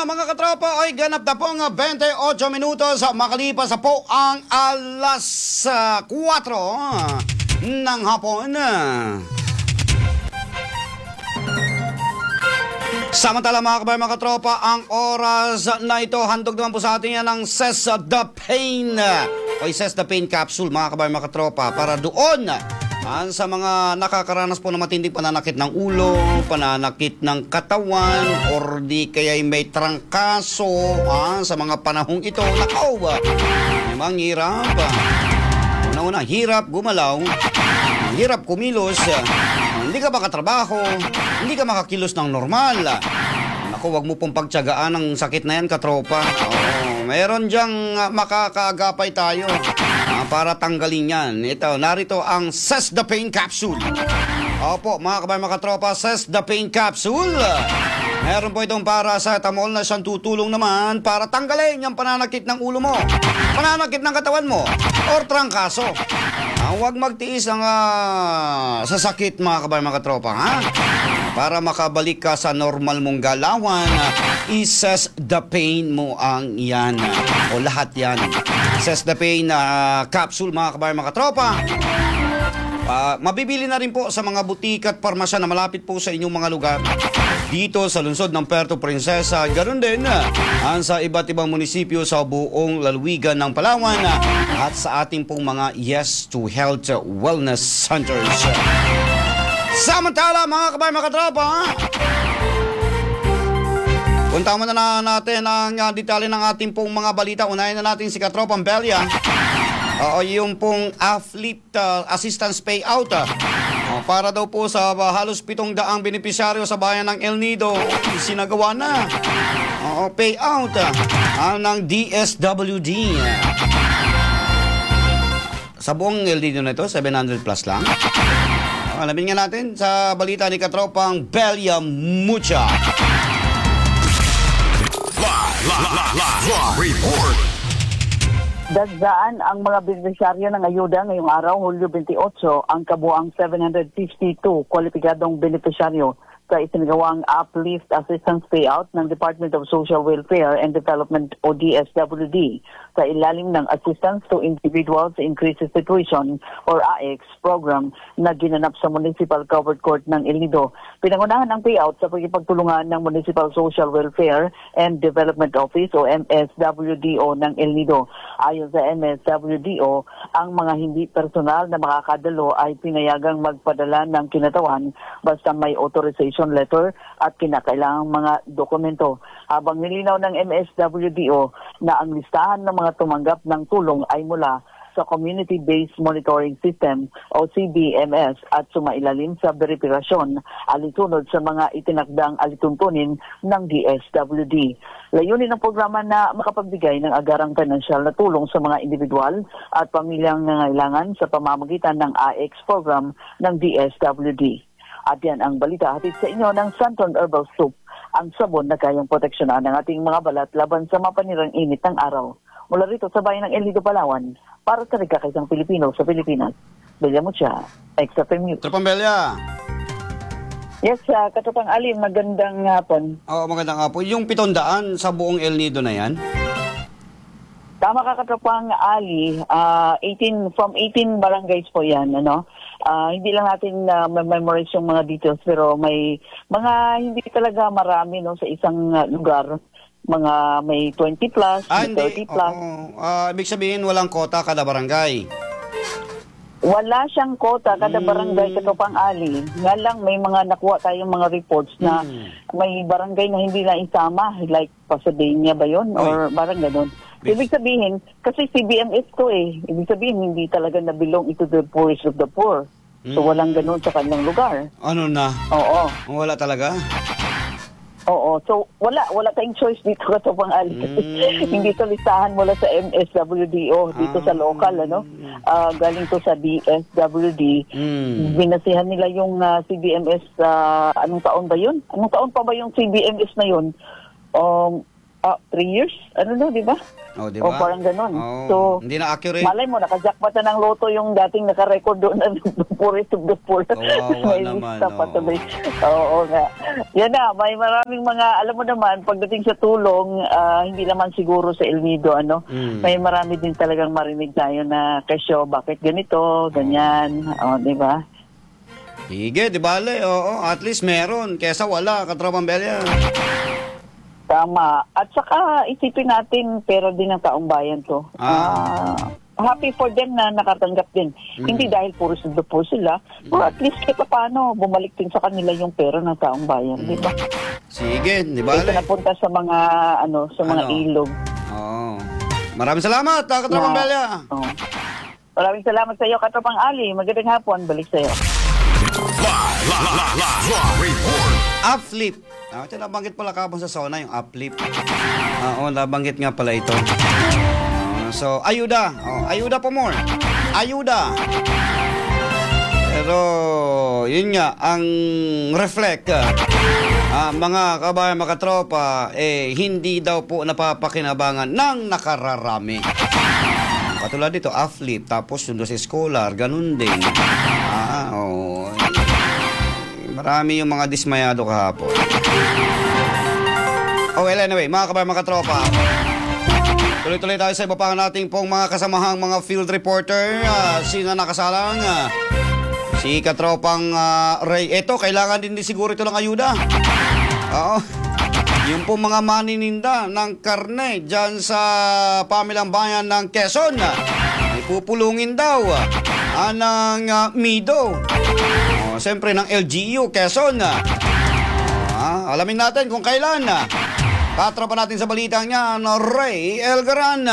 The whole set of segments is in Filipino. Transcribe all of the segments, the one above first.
mga katropa, ay ganap na po ang 28 minutos makalipas na po ang alas 4 ng hapon. Samantala mga kabayan, mga katropa, ang oras na ito, handog naman po sa atin yan ang Cess the Pain o Cess the Pain capsule mga kabayan, mga katropa, para doon sa mga nakakaranas po ng matinding pananakit ng ulo, pananakit ng katawan, or di kaya may trangkaso sa mga panahong ito. Nakaw ba? Namang hirap. Una-una, hirap gumalaw, hirap kumilos, hindi ka makatrabaho, hindi ka makakilos ng normal. Naku, wag mo pong pagtiyagaan ang sakit na yan, katropa. Meron diyang makakaagapay tayo para tanggalin yan. Ito, narito ang Cess the Pain Capsule. Opo, mga kabayan, mga katropa, Cess the Pain Capsule. Meron po itong paracetamol na siyang tutulong naman para tanggalin yung pananakit ng ulo mo, pananakit ng katawan mo, or trangkaso. Huwag magtiis ang sa sakit, mga kabayan, mga katropa, ha? Para makabalik ka sa normal mong galawan, i-Cess the Pain mo ang yan, o lahat yan. Cess the Pain capsule, mga kabayan, mga katropa. Mabibili na rin po sa mga butika at parmasya na malapit po sa inyong mga lugar dito sa lungsod ng Puerto Princesa. Ganoon din sa iba't ibang munisipyo sa buong lalawigan ng Palawan at sa ating pong mga Yes to Health Wellness Centers. Samantala mga kabayan, mga katropa, punta muna na natin ang detalye ng ating pong mga balita. Unahin na natin si Katropang Belia. Yung pong athlete assistance payout para daw po sa halos 700 benepisyaryo sa bayan ng El Nido, sinagawa na. Payout ng DSWD. Sa buong El Nido na ito, 700 plus lang. Alamin nga natin sa balita ni Katropang Belia Mucha. Live report. Dagdaan ang mga benepisyaryo ng ayuda ngayong araw, Hulyo 28, ang kabuang 752 kwalipikadong benepisyaryo sa isinagawang Uplift Assistance Payout ng Department of Social Welfare and Development o DSWD sa ilalim ng Assistance to Individuals in Crisis Situation or AICS program na ginanap sa Municipal Covered Court ng El Nido. Pinangunahan ang payout sa pagkipagtulungan ng Municipal Social Welfare and Development Office o MSWDO ng El Nido. Ayon sa MSWDO, ang mga hindi personal na makakadalo ay pinayagang magpadala ng kinatawan basta may authorization letter at kinakailangang mga dokumento. Habang nilinaw ng MSWDO na ang listahan ng mga tumanggap ng tulong ay mula sa Community-Based Monitoring System o CBMS at sumailalim sa verifikasyon alinsunod sa mga itinakdang alituntunin ng DSWD. Layunin ng programa na makapagbigay ng agarang pinansyal na tulong sa mga individual at pamilyang nangailangan sa pamamagitan ng AICS program ng DSWD. At yan ang balita hatid sa inyo ng Santon Herbal Soup, ang sabon na kayang proteksyonan ng ating mga balat laban sa mapanirang init ng araw. Mula rito sa bayan ng El Nido, Palawan, para sa nagkakaisang Pilipino sa Pilipinas. Belia Mucha, XFM News. Katropang Belia. Yes, Katropang Ali, magandang hapon. Magandang hapon. Yung 700 sa buong El Nido na yan? Tama ka, Katropang Ali. From 18 barangays po yan, ano? Hindi lang natin memorize yung mga details, pero may mga hindi talaga marami, no, sa isang lugar. Mga may 20 plus, may 30 plus. Ibig sabihin walang kota kada barangay. Wala siyang kota kada barangay, Katropang Ali. Nga lang may mga nakuha tayong mga reports na may barangay na hindi na isama, like Pasadena ba yun? Or parang ganun. Ibig sabihin, kasi CBMS to ibig sabihin hindi talaga na-belong ito the poorest of the poor. So walang ganun sa kanyang lugar. Ano na? Oo. Wala talaga? Oo. So wala tayong choice dito, Katropang Ali. Hindi to listahan mula sa MSWDO dito sa local, ano? Galing to sa DSWD. Binasihan nila yung CBMS, anong taon ba yun? Anong taon pa ba yung CBMS na yun? 3 years? Ano na, di ba? Oh, di O ba? parang ganon. Oh, So, hindi na accurate. malay mo, nakajakpata ng loto yung dating nakarecord doon na Purist of the Poor. Kawawa May naman, lista pa oo. tuloy. Oo nga. Yan na, may maraming mga, alam mo naman, pagdating sa tulong, hindi naman siguro sa El Nido, may marami din talagang marinig tayo na, Kesyo, bakit ganito, ganyan, di ba? Sige, di bale. Oo, at least meron. Kesa wala, Katropang Belya. Tama. At saka isipin natin, pero din ng taong bayan to. Happy for them na nakatanggap din. Hindi dahil puro po sila, pero at least kita paano bumalik din sa kanila yung pera ng taong bayan, di ba? Sige, di Ito bale. napunta sa mga mga ilog. Oo. Maraming salamat, Katropang Belya. Oh. Maraming salamat sa iyo, Katropang Ali. Magandang hapon. Balik sa iyo. Report. Uplift. Ito nabanggit pala kapon sa sauna yung uplift. Oo, nabanggit nga pala ito. So, ayuda. Ayuda po more. Ayuda. Pero, yun nga, ang reflect, mga kabayan, mga tropa, hindi daw po napapakinabangan ng nakararami. Katulad dito, uplift, tapos yung sa scholar, ganun din. Marami yung mga dismayado kahapon. Well, anyway, mga kabayan, mga tropa, tuloy-tuloy tayo sa iba pa nating pong mga kasamahang mga field reporter. Sino nakasalang? Si Katropang Ray. Eto, kailangan din siguro ito ng ayuda. Oo. Yung pong mga manininda ng karne dyan sa pamilang bayan ng Quezon. May pupulungin daw ng Mido. Siyempre ng LGU Quezon. Alamin natin kung kailan. Katropa natin sa balitang niya, Ray Elgaran.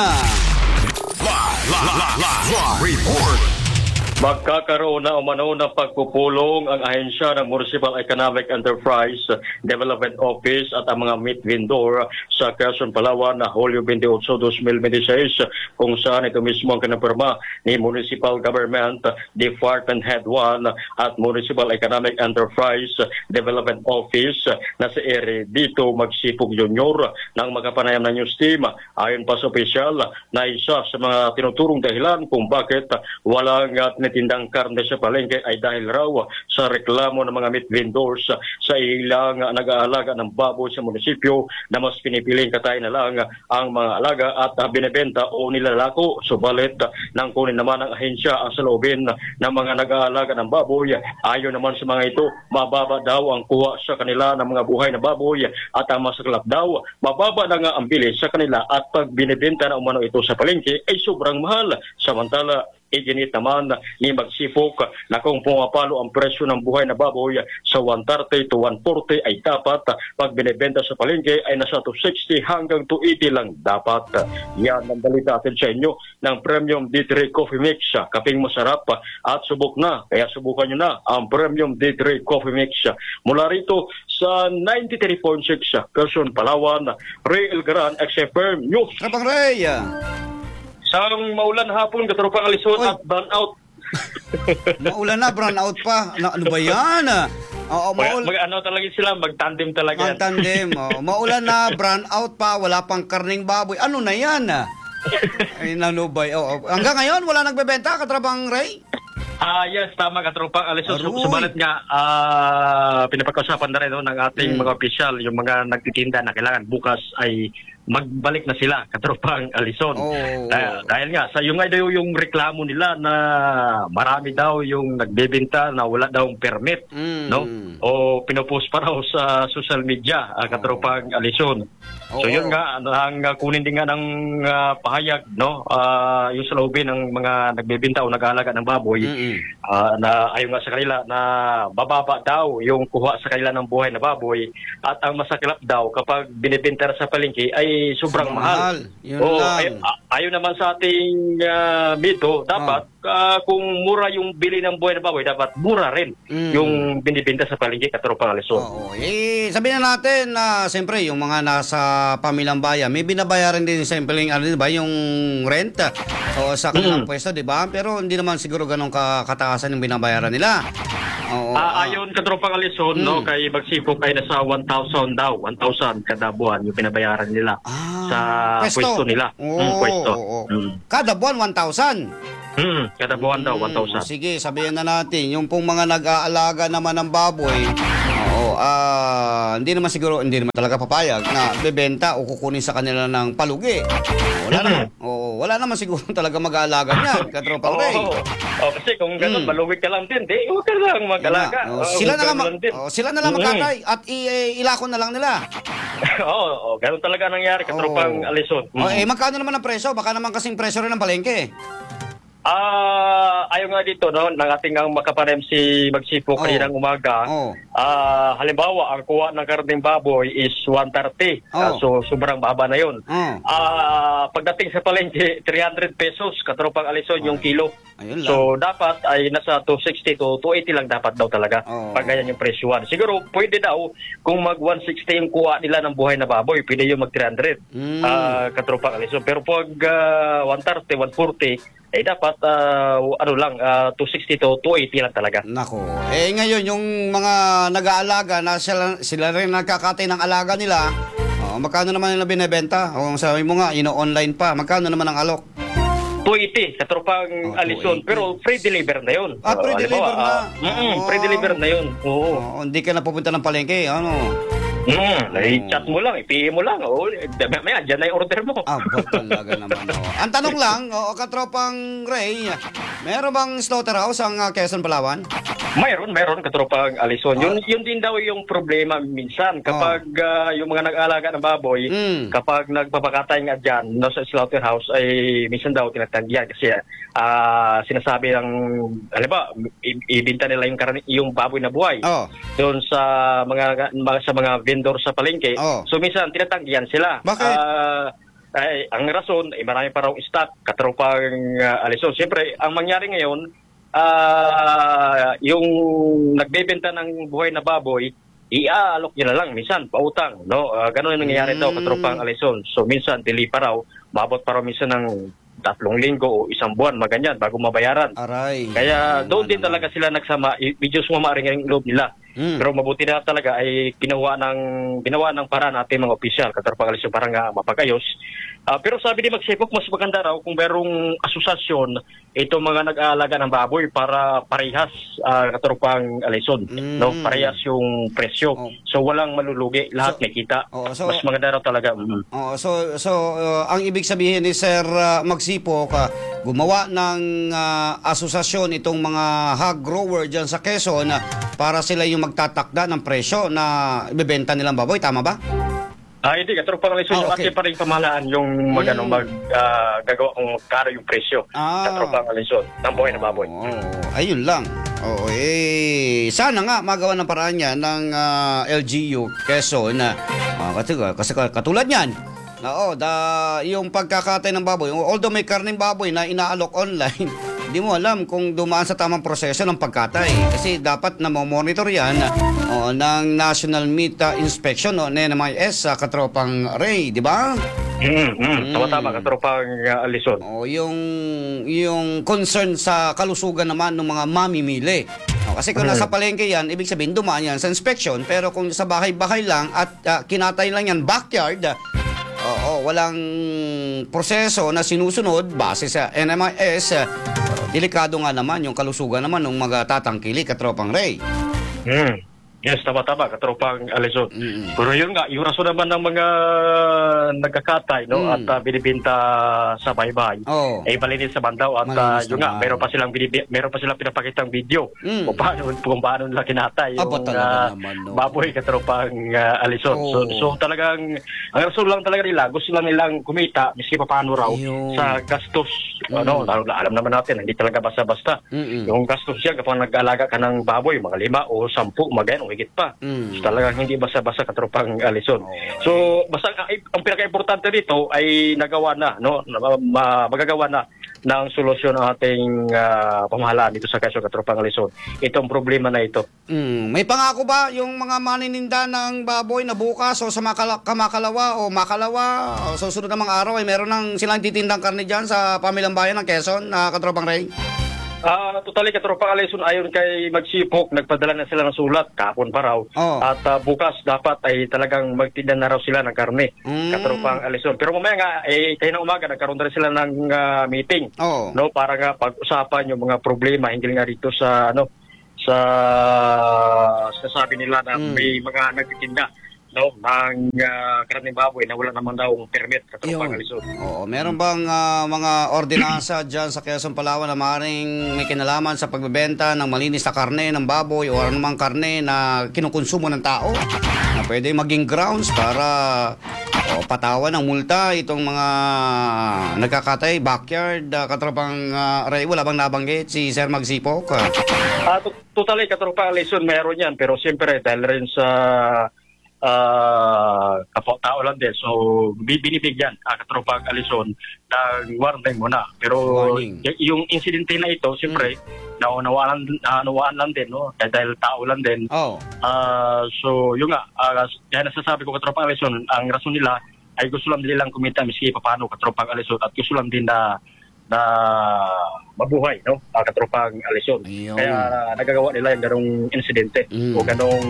Report. Magkakaroon na umano ng pagpupulong ang ahensya ng Municipal Economic Enterprise Development Office at ang mga meat vendor sa Quezon, Palawan na Hulyo 28, 2026 kung saan ito mismo ang kinapirma ni Municipal Government Department Head 1 at Municipal Economic Enterprise Development Office na si Eri Dito Magsipog Jr. ng makapanayam na news team. Ayon pa sa opisyal na isa sa mga tinuturong dahilan kung bakit walang tindang karne sa palengke ay dahil raw sa reklamo ng mga meat vendors sa ilang nag-aalaga ng baboy sa munisipyo na mas pinipiling katay na lang ang mga alaga at binebenta o nilalako. Subalit nang kunin naman ang ahensya ang saloobin ng mga nag-aalaga ng baboy, ayon naman sa mga ito, mababa daw ang kuha sa kanila ng mga buhay na baboy at ang masaklap daw, mababa na nga ang bilis sa kanila at pag binebenta na umano ito sa palengke ay sobrang mahal. Samantala, iginit naman ni Magsipok na kung pumapalo ang presyo ng buhay na baboy sa 130 to 140 ay dapat pag binibenta sa palengke ay nasa 260 hanggang 280 lang dapat. Yan ang balita atin sa inyo ng Premium D3 Coffee Mix. Kaping masarap at subok na. Kaya subukan nyo na ang Premium D3 Coffee Mix. Mula rito sa 93.6 Quezon, Palawan, Ray Elgaran, XFM News. Katropang Ray. Sang maulan hapon, Katropang Alisod at burnout. Maulan na, brown out pa. Ano ba yan? Mag-ano talaga sila, mag-tandem talaga yan. Mag-tandem. Maulan na, brown out pa, wala pang karning baboy. Ano na yan? Ay, nanubay. Hanggang ngayon, wala nagbebenta, Katropang Ray? Yes, tama, Katropang Alisod. Aroy. Subalit nga, pinapag-usapan na rin ng ating mga opisyal, yung mga nagtitinda na kailangan bukas ay magbalik na sila, Katropang Alison. Dahil nga, sa yung yung reklamo nila na marami daw yung nagbebenta na wala daw permit, no? O pinopost pa raw sa social media, Katropang Alison. So yun nga, ang kunin din nga ng pahayag, no? Yung sa loobin ng mga nagbebenta o nag-aalaga ng baboy, na ayon nga sa kanila na bababa daw yung kuha sa kanila ng buhay na baboy at ang masaklap daw kapag binibenta sa palengke ay sobrang mahal. Ayon naman sa ating mito, dapat kung mura yung bili ng buhay na baboy, dapat mura rin yung binibenta sa palengke, Katropang Alison. Sabihin na natin na siyempre yung mga nasa pamilang bayan, may binabayaran din siyempre yung rent o sa kanilang pwesto, di ba? Pero hindi naman siguro ganun kataasan yung binabayaran nila. Oo, Ayon katropang Alison, no, kay Magsipok ay nasa 1,000 daw. 1,000 kada buwan yung binabayaran nila sa pwesto nila. Pwesto. Kada buwan 1,000. Kada buwan daw, 1,000. Sige, sabihin na natin, yung pong mga nag-aalaga naman ng baboy, hindi naman talaga papayag na bebenta o kukunin sa kanila ng palugi. Wala naman siguro talaga mag-aalaga niyan, katropang Ray. Kasi kung ganun, maluwig ka lang din, huwag ka lang mag-alaga. Sila na lang magkakay at ilakon na lang nila. Ganun talaga nangyari, katropang Alison. Magkano naman ang presyo? Baka naman kasing presyo rin ng palengke. Ayaw nga dito, no, ng ating ang makapanem si Magsipok kaninang umaga. Halimbawa, ang kuha ng karneng baboy is 130. So, sobrang baba na yun. Pagdating sa palengke, 300 pesos, katropang Alison, yung kilo. So, dapat ay nasa 260 to 280 lang dapat daw talaga. Pag ganyan yung presyuan. Siguro, pwede daw, kung mag 160 yung kuha nila ng buhay na baboy, pwede yung mag 300. Katropang Alison. Pero pag 130, 140, dapat 260 to 280 lang talaga. Nako. Ngayon yung mga nag-aalaga na sila rin nagkakatay ng alaga nila, magkano naman nila binebenta? Sabi mo nga, online pa. Magkano naman ang alok? 280 sa tropang Alison, pero free deliver na yun. Free deliver na? Free deliver na yun. Hindi ka na pupunta ng palengke, I-chat mo lang, i-PM mo lang. May dyan na yung order mo. Talaga naman. Ang tanong lang, katropang Ray, meron bang slaughterhouse ang Quezon, Palawan? Mayroon katropang Alison. Yun din daw yung problema minsan kapag yung mga nag-aalaga ng baboy, kapag nagpapakatay nga dyan sa slaughterhouse ay minsan daw tinatanggihan kasi sinasabi ng, ibinta nila yung baboy na buhay doon sa mga vendor sa palengke. So minsan tinatanggihan sila. Bakit? Ang rason ay marami pa raw stock, katropang Alison. Siyempre, ang mangyari ngayon, yung nagbebenta ng buhay na baboy, iaalok nyo na lang, minsan, pautang, no? Ganun yung nangyayari daw, katropang Alison. So, minsan, dili pa raw, mabot pa raw minsan ng 3 linggo o 1 buwan, maganyan, bago mabayaran. Aray. Kaya, doon din talaga sila nagsama, medyo sumamaring ang loob nila. Pero mabuti na talaga ay ginawa ng paraan natin mga opisyal, katropang Alison, para nga mapagayos. Pero sabi ni Magsipok, mas maganda raw kung merong asosasyon itong mga nag-aalaga ng baboy para parehas, katropang Alison, no? Parehas yung presyo. So walang malulugi, lahat may kita. Mas maganda raw talaga. Ang ibig sabihin ni Sir Magsipok, gumawa ng asosasyon itong mga hog grower dyan sa Quezon para sila yung magtatakda ng presyo na ibebenta nilang baboy, tama ba? Hindi, katropang Alison, yung ating pa rin pamahalaan yung gagawa kung karo yung presyo. Katropang Alison, ng buhay na baboy. Ayun lang. Sana nga magawa ng paraan yan ng LGU Quezon kasi katulad niyan. Yung pagkakatay ng baboy, although may karneng baboy na inaalok online, hindi mo alam kung dumaan sa tamang proseso ng pagkatay. Kasi dapat na monitor yan ng National Meat Inspection, NMIS, katropang Ray, di ba? Tama, katropang Alison. Yung concern sa kalusugan naman ng mga mamimili. Kasi kung nasa palengke yan, ibig sabihin dumaan yan sa inspection. Pero kung sa bahay-bahay lang at kinatay lang yan backyard, walang proseso na sinusunod base sa NMIS, delikado nga naman yung kalusugan naman ng mga tatangkili, katropang Ray. Yes, tama, katropang Alison. Pero yun nga, yung rason naman ng mga nagkakatay, no, at binibinta sa bahay-bahay, malinis sa bandaw at yun nga, meron pa silang pinapakitang video kung paano nila kinatay yung baboy, katropang Alison. So talagang, ang rason lang talaga nila, gusto lang nilang kumita, miski pa paano raw, sa gastos. Alam naman natin, hindi talaga basta-basta. Yung gastos siya, kapag nag-alaga ka ng baboy, mga 5 o 10, magayon, higit pa. So, talagang hindi basta-basta, katropang Alison. So, basta ang pinaka-importante dito ay nagawa na, no? Magagawa na ng solusyon ng ating pamahalaan dito sa Quezon, katropang Alison. Itong problema na ito. May pangako ba yung mga manininda ng baboy na bukas o sa makalawa o susunod na mga araw ay meron ng silang titindang karne dyan sa pamilyang bayan ng Quezon, katropang Ray? Totally, Katropa Alison, ayon kay Magsipok, nagpadala na sila ng sulat kahapon pa raw. Oh. At bukas dapat ay talagang magtinda na raw sila ng karne, Katropa Alison. Pero mamaya nga, kayo ng umaga, nagkaroon na rin sila ng meeting. Oh. No, para nga pag-usapan yung mga problema hinggil nga dito sa sasabi nila na may mga nagtitinda ng karneng baboy na wala naman daw permit, Katropa Alison. Oo, meron bang mga ordinansa dyan sa Quezon, Palawan na maaaring may kinalaman sa pagbebenta ng malinis na karne ng baboy o anumang karne na kinukonsumo ng tao na pwede maging grounds para patawan ng multa itong mga nagkakatay, backyard, Katropang Ray? Wala bang nabanggit si Sir Magsipok? Totally, Katropa Alison, meron yan. Pero siyempre, dahil rin sa kapwa-tao lang din. So, binibigyan Katropa Alison ng warning muna. Pero yung insidente na ito, siyempre, naunawaan lang din, no? Dahil tao lang din. Oh. So, yun nga, kaya nasasabi ko, Katropa Alison, ang rason nila ay gusto lang nilang kumita miski paano, Katropa Alison, at gusto lang din na mabuhay, no? Katropang Alison. Kaya nagagawa nila yung ganong insidente o ganong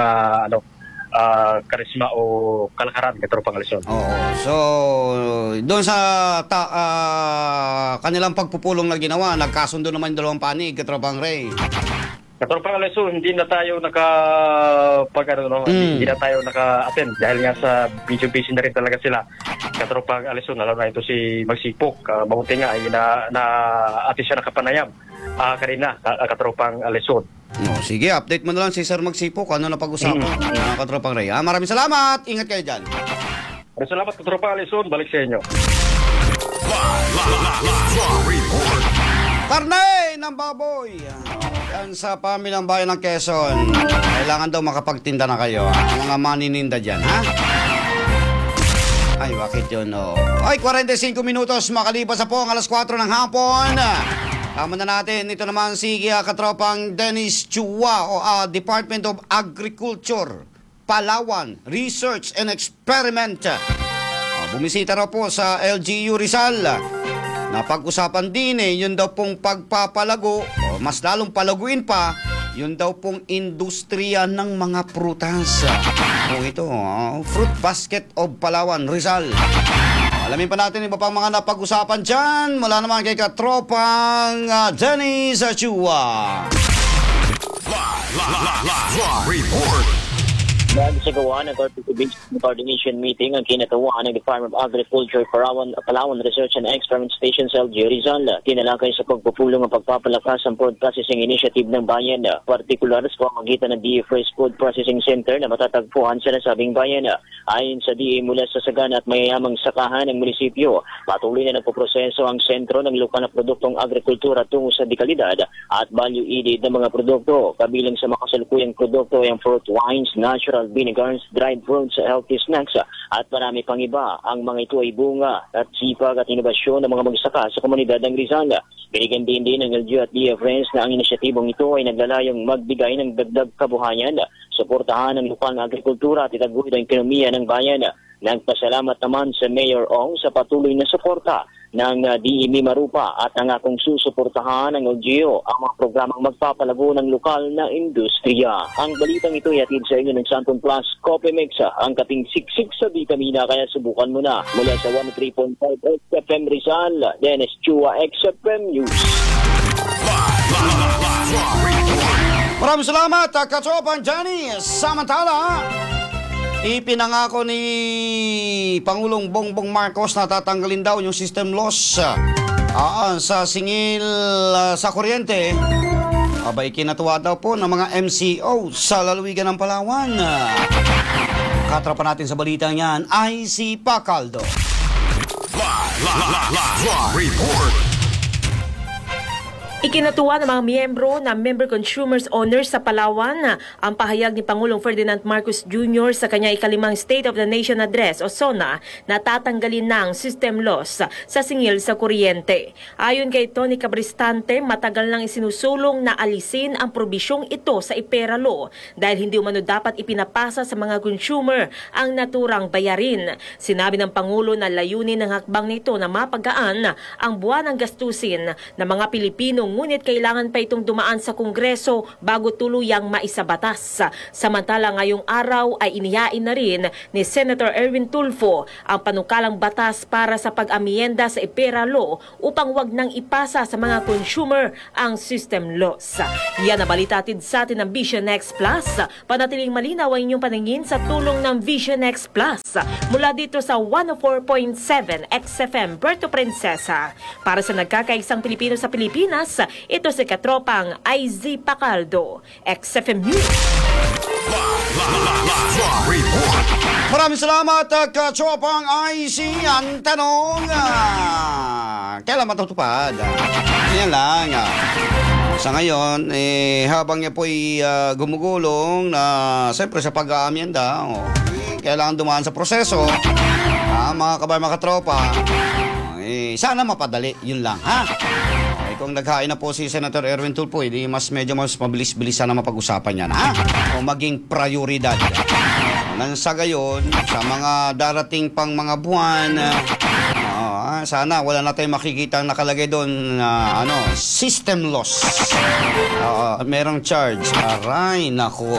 karisma o kalakaran, Katropang Alison. Oo. So, doon sa kanilang pagpupulong na ginawa, nagkasundo naman yung dalawang panig, Katropang Ray. Katropang Alison, hindi na tayo hindi na tayo naka-attend dahil nga sa video busy na rin talaga sila. Katropang Alison, alam na ito si Magsipok. Mabuti nga ay ati siya nakapanayam kanina, Katropang Alison. Sige, update mo na lang si Sir Magsipok. Ano na pag-usapan? Katropang Ray. Maraming salamat. Ingat kayo dyan. Maraming salamat, Katropang Alison. Balik sa inyo. Report. Karne ng baboy. Yan sa pamilyang bayan ng Quezon. Kailangan daw makapagtinda na kayo. Mga manininda dyan, ha? Ay, bakit yun, Ay, 45 minutos makalipas sa po ang alas 4 ng hapon. Tama na natin. Ito naman si Katropang Dennis Chua o Department of Agriculture, Palawan, Research and Experiment. Bumisita raw po sa LGU Rizal. Napag-usapan din yun daw pong pagpapalago, mas lalong palaguin pa, yun daw pong industriya ng mga prutas. Ito, Fruit Basket of Palawan, Rizal. Alamin pa natin iba pang mga napag-usapan dyan. Mula naman kay Katropang Dennis Chua. Report. Nagsagawa ng coordination meeting ang kinatawaan ng Department of Agriculture Palawan Research and Experiment Station sa LGU Rizal. Tinalakay sa pagpupulong ang pagpapalakas ng food processing initiative ng bayan, partikular sa pamamagitan ng DA Fresh Food Processing Center na matatagpuan sa nasabing bayan. Ayon sa DA, mula sa sagana at mayayamang sakahan ng munisipyo, patuloy na nagpoproseso ang sentro ng lokal na produktong agrikultura tungo sa dekalidad at value-added na mga produkto. Kabilang sa makasalukuyang produkto ay ang fruit wines, natural vinegars, dried fruits, healthy snacks at marami pang iba. Ang mga ito ay bunga at sipag at inobasyon ng mga magsaka sa komunidad ng Rizal. Binigyan din ng LGU at DA Friends na ang inisyatibong ito ay naglalayong magbigay ng dagdag kabuhayan, suportahan ng lokal na agrikultura at itaguyod ang ekonomiya ng bayan. Nagpasalamat naman sa Mayor Ong sa patuloy na suporta ng DE Mimarupa at nangakong susuportahan ng LGU ang mga programang magpapalago ng lokal na industriya. Ang balitang ito ay atid sa inyo ng Santon Plus Coffee Mix, ang kating siksik sa vitamina, kaya subukan mo na. Mula sa 103.5 XFM Rizal, Dennis Chua, XFM News. Maraming salamat, Katropang Johnny. Samantala, ipinangako ni Pangulong Bongbong Marcos na tatanggalin daw yung system loss sa singil sa kuryente. Abay, kinatuwa daw po ng mga MCO sa lalawigan ng Palawan. Katrapan natin sa balita niyan ay si Pacaldo. Report. Ikinatuwa ng mga miyembro ng Member Consumers Owners sa Palawan ang pahayag ni Pangulong Ferdinand Marcos Jr. sa kanya ikalimang State of the Nation Address o SONA na tatanggalin ng system loss sa singil sa kuryente. Ayon kay Tony Cabristante, matagal nang isinusulong na alisin ang probisyong ito sa IPERA Law dahil hindi umano dapat ipinapasa sa mga consumer ang naturang bayarin. Sinabi ng Pangulo na layunin ng hakbang nito na mapagaan ang buwan ng gastusin ng mga Pilipinong ngunit kailangan pa itong dumaan sa Kongreso bago tuluyang maisabatas. Samantala ngayong araw ay inihain na rin ni Senator Erwin Tulfo ang panukalang batas para sa pag-amienda sa EPERA Law upang wag nang ipasa sa mga consumer ang system loss. Yan ang balitatid sa atin ng Vision X Plus. Panatiling malinaw ang inyong paningin sa tulong ng Vision X Plus mula dito sa 104.7 XFM Puerto Princesa. Para sa nagkakaisang Pilipino sa Pilipinas, ito si Katropang IZ Pacaldo, XFM News. Live report. Maraming salamat, Katropang IC. Ang tanong, kailan matutupad? Yan lang. Sa ngayon, habang niya po'y gumugulong na siyempre sa pag-aamyenda, kailangan dumaan sa proseso, mga kabayan, mga katropa, sana mapadali, yun lang, ha? Kung naghain na po si Senator Erwin Tulfo, medyo mas mabilis-bilis sana mapag-usapan yan, ha? O maging prioridad. Nang sa gayon, sa mga darating pang mga buwan, sana wala na tayong makikita nakalagay doon na system loss. Merong charge. Aray, nako.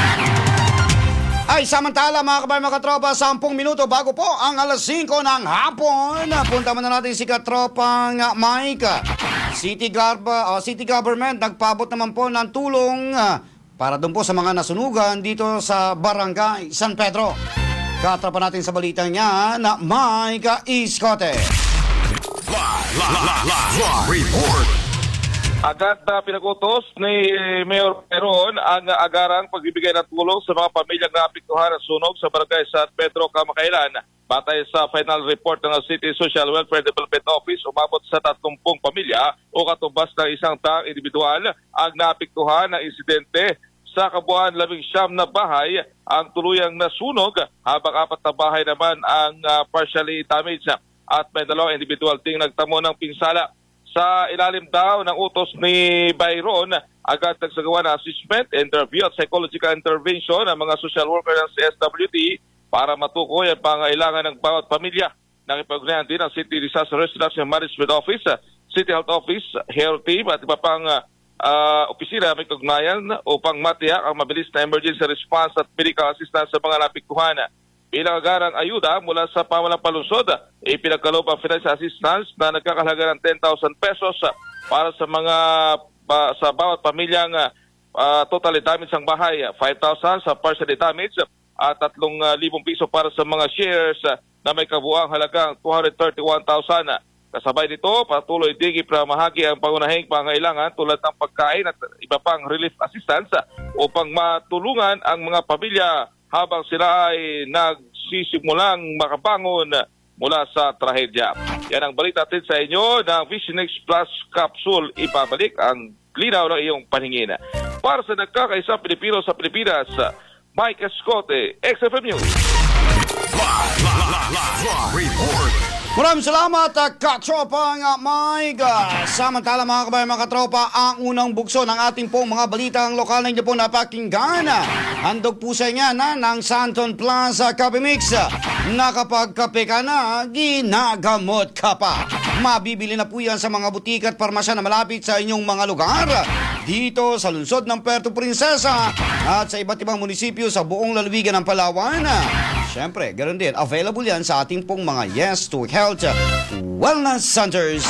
Ay, samantala mga kabayan, mga katropa, 10 minuto bago po ang alas 5 ng hapon. Punta muna natin si Katropang Mike. City Government nagpaabot naman po ng tulong para doon po sa mga nasunugan dito sa Barangay San Pedro. Katropa natin sa balita niya na Mike Iskote. Live report. Agad na pinagutos ni Mayor Peron ang agarang pagbibigay ng tulong sa mga pamilyang naapektuhan ng sunog sa Barangay San Pedro, Kamakailan. Batay sa final report ng City Social Welfare Development Office, umabot sa 30 pamilya o katumbas ng isang taong individual ang naapektuhan ng insidente. Sa kabuuan, 19 na bahay ang tuluyang nasunog, habang 4 na bahay naman ang partially damaged at may 2 individual ting nagtamo ng pinsala. Sa ilalim daw ng utos ni Byron, agad nagsagawa ng assessment, interview at psychological intervention ng mga social worker ng CSWD para matukoy ang pangailangan ng bawat pamilya. Nakipag-ugnayan din ang City Disaster Response Management Office, City Health Office, Health Team at iba pang opisina may kugnayan upang matiyak ang mabilis na emergency response at medical assistance sa mga napiktuhan. Bilang agarang ayuda mula sa pamahalang palusod, ipinagkaloob ang financial assistance na nagkakahalaga ng 10,000 pesos para sa mga sa bawat pamilyang totally damaged ang bahay, 5,000 sa partially damaged at 3,000 piso para sa mga shares na may kabuuang halagang 231,000. Kasabay nito, patuloy ding ipinamahagi ang pangunahing pangailangan tulad ng pagkain at iba pang relief assistance upang matulungan ang mga pamilya habang sila ay nagsisimulang makabangon mula sa trahedya. Yan ang balita natin sa inyo ng Vision X Plus Capsule. Ibabalik ang linaw ng iyong paningin. Para sa nagkakaisa Pilipino sa Pilipinas, Mike Escote, XFM News. Live report. Maraming salamat, Katropang Mike. Samantala mga kabayan, mga katropa, ang unang bugso ng ating pong mga balitang lokal na hindi po napakinggan. Handog po sa inyo ng Santon Plaza Coffee Mix. Nakapagkape ka na, ginagamot ka pa. Mabibili na po yan sa mga butik at parmasya na malapit sa inyong mga lugar. Dito sa lungsod ng Puerto Princesa at sa iba't ibang munisipyo sa buong lalawigan ng Palawan. Siyempre, ganoon din, available yan sa ating pong mga Yes to Health Wellness Centers.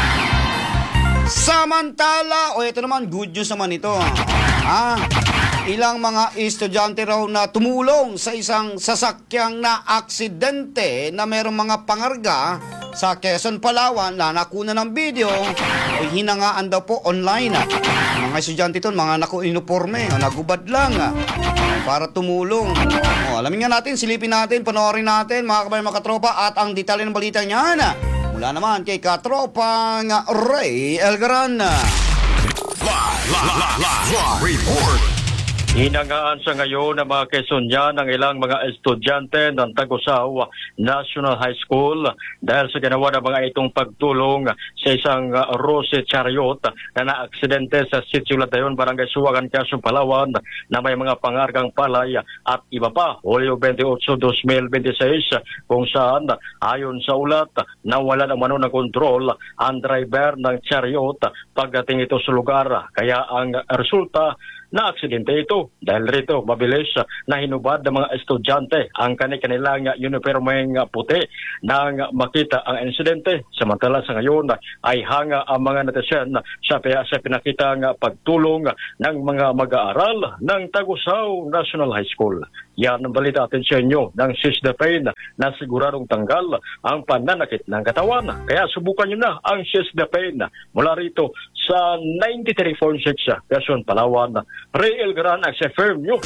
Samantala, ito naman, good news naman ito. Ilang mga estudyante raw na tumulong sa isang sasakyang na aksidente na mayroong mga pangarga sa Quezon, Palawan na nakuna ng video o hinangaan daw po online. Mga estudyante ito, mga naku-uniforme, nagubad lang para tumulong. Alamin nga natin, silipin natin, panoorin natin mga kabayan, mga katropa at ang detalye ng balita niyan mula naman kay Katropang Ray Elgaran. Live report. Hinangaan sa ngayon ng mga Quezonian ng ilang mga estudyante ng Tagusaw National High School dahil sa ginawa ng mga itong pagtulong sa isang Rose Chariot na naaksidente sa Sitio Latayon, Barangay Suwagan, Quezon, Palawan na may mga pangargang palay at iba pa. Hulyo 28, 2026 kung saan ayon sa ulat nawala naman ng kontrol ang driver ng chariot pagdating ito sa lugar. Kaya ang resulta na aksidente ito. Dahil rito, mabilis na hinubad ng mga estudyante ang kanilang uniformeng puti nang makita ang insidente. Samantala sa ngayon ay hanga ang mga netizen sa pinakitang pagtulong ng mga mag-aaral ng Tagusaw National High School. Yan ang balita atin sa inyo ng Seize the Pain na siguradong tanggal ang pananakit ng katawan. Kaya subukan nyo na ang Seize the Pain mula rito sa 93.6 Quezon, Palawan. Ray Elgaran, XFM News.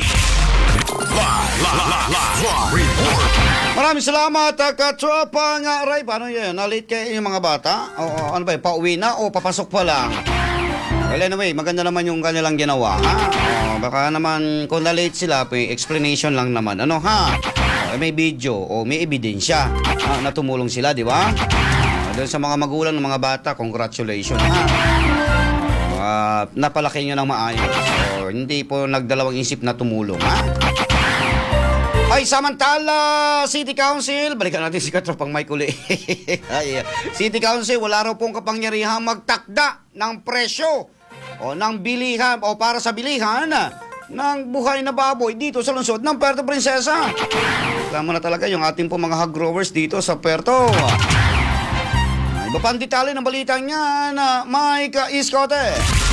Live report. Maraming salamat, katropa nga, Ray. Paano yan? Nalit kayo yung mga bata? O ano ba, pauwi na o papasok pa lang? Well, anyway, maganda naman yung kanilang ginawa, ha? Baka naman kung na-late sila, may explanation lang naman. Ano, ha? May video o may ebidensya na tumulong sila, di ba? Doon sa mga magulang ng mga bata, congratulations, ha? Napalaki nyo ng maayos. So, hindi po nagdalawang isip na tumulong, ha? Ay, samantala, City Council, balikan natin si Katropang Mike uli. City Council, wala raw pong kapangyarihang magtakda ng presyo o ng bilihan o para sa bilihan ng buhay na baboy dito sa lungsod ng Puerto Princesa. Alam mo na talaga yung ating po mga hog growers dito sa Puerto. Iba pang detalye ng balita niya na Mike Iskote.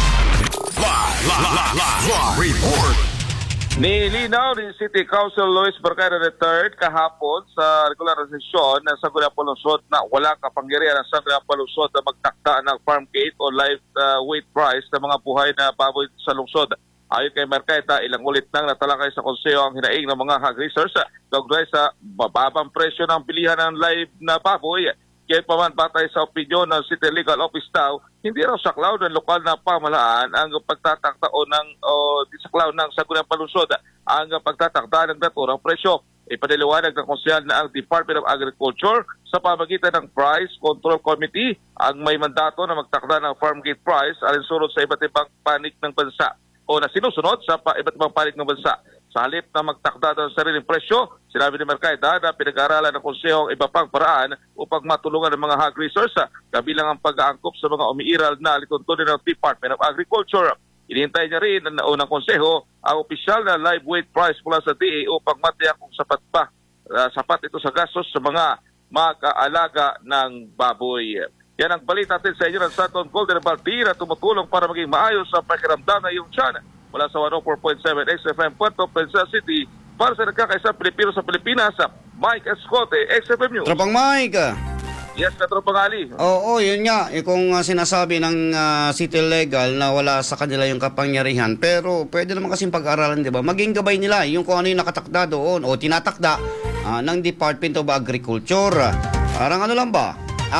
Live report. Nilinaw ni City Council Luis Bercado III kahapon sa regular na sesyon ng Sangguniang Palusot na wala kapangyarihan ng Sangguniang Palusot na magtakda ng farm gate o live weight price ng mga buhay na baboy sa lungsod. Ayon kay Mercaita, ilang ulit nang natalakay sa konseho ang hinaing ng mga hog raisers kaugnay sa mababang presyo ng bilihan ng live na baboy. Kaya pa man batay sa opinyon ng City Legal Office daw, hindi raw saklaw ng lokal na pamahalaan ang pagtatakda disaklaw ng Sangguniang Palusot ang pagtatakda ng naturang presyo. Ipaniliwanag ng konsehal na ang Department of Agriculture sa pamagitan ng Price Control Committee ang may mandato na magtakda ng farm gate price alinsunod sa iba't ibang panig ng bansa o na sinusunod sa iba't ibang panig ng bansa. Sa halip na magtakda ng sariling presyo, sinabi ni Mercaita na pinag-aaralan ng konseho ang iba pang paraan upang matulungan ng mga hog raisers kabilang ang pag-aangkop sa mga umiiral na lituntunin ng Department of Agriculture. Inihintay niya rin ng naunang konseho ang opisyal na live weight price mula sa DA upang matiyak kung sapat ito sa gastos sa mga mag-aalaga ng baboy. Yan ang balita natin sa inyo ng Santon Golden Balti na tumutulong para maging maayos ang pakiramdam na iyong tiyan. Mula sa 104.7 XFM Puerto Princesa City, para sa nagkakaisang Pilipino sa Pilipinas, Mike Escote, XFM News. Tropang Mike. Yes, Katropang Ali. Oo, yun nga. Kung sinasabi ng City Legal na wala sa kanila yung kapangyarihan, pero pwede naman kasing pag-aralan, di ba? Maging gabay nila yung kung ano yung nakatakda doon o tinatakda ng Department of Agriculture. Parang ano lang ba?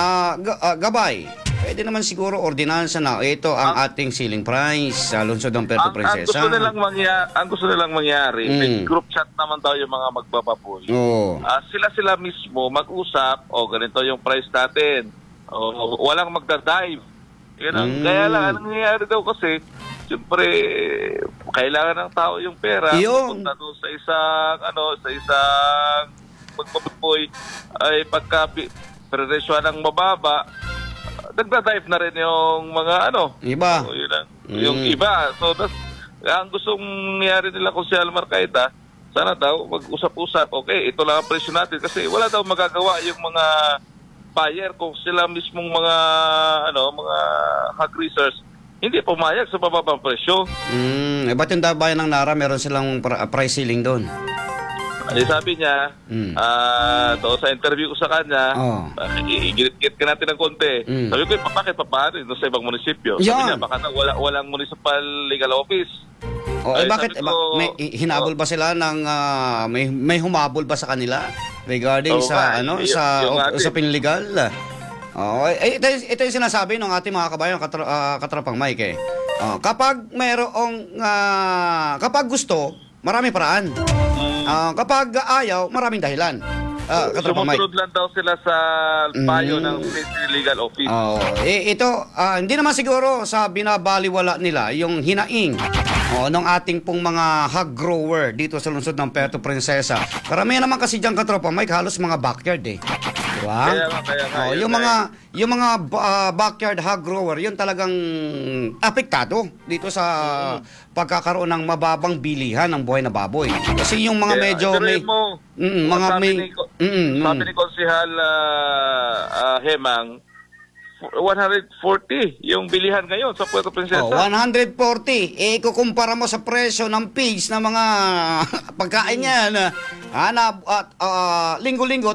Gabay. Pwede naman siguro ordinansa na ito ang ating ceiling price sa lungsod ng Puerto Princesa. Ang gusto nilang mangyari, may group chat naman daw yung mga magbababoy. Oo. Sila mismo mag-usap, ganito yung price natin. Walang magda-dive. Kaya lang, anong nangyayari daw kasi, siyempre, kailangan ng tao yung pera. Pupunta doon sa isang magbababoy ay pagka presyo ng mababa, nagda-dive na rin yung mga iba. So, yung iba. So, ang gustong nangyari nila kung si Almar Caeta, sana daw mag-usap-usap. Okay, ito lang ang presyo natin. Kasi wala daw magagawa yung mga buyer kung sila mismong mga hog raisers hindi pumayag sa bababang presyo. Ba't yung bayan ng Nara meron silang price ceiling doon? Sabi niya, sa interview ko sa kanya, i-git ka natin ng konti. Sabi ko, bakit paparin sa ibang munisipyo? Sabi niya, baka walang municipal legal office. Bakit? May hinabol ba sila ng may humabol ba sa kanila regarding sa pinlegal? Ito yung sinasabi ng ating mga kabayan, Katropang Mike. Kapag kapag gusto, maraming paraan. Kapag ayaw, maraming dahilan. Katropa Mike. Sumusunod lang daw sila sa payo ng Ministry Legal Office. Ito, hindi naman siguro sa binabaliwala nila yung hinaing ng ating pong mga hog grower dito sa lungsod ng Puerto Princesa. Karamihan naman kasi dyan, Katropa Mike, halos mga backyard Diba? Kaya nga, Yung mga backyard hog grower, yun talagang apektado dito sa pagkakaroon ng mababang bilihan ng buhay na baboy. Kasi yung mga medyo may sabi ni Konsehal Hemang, 140 yung bilihan ngayon sa Puerto Princesa. 140. Kukumpara mo sa presyo ng pigs na mga pagkain yan. Linggo-linggo